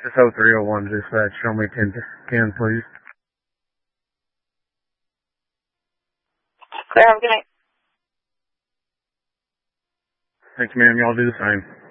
This 0301 dispatch, show me 1010, please. Clear, have a good night. Thank you, ma'am. Y'all do the same.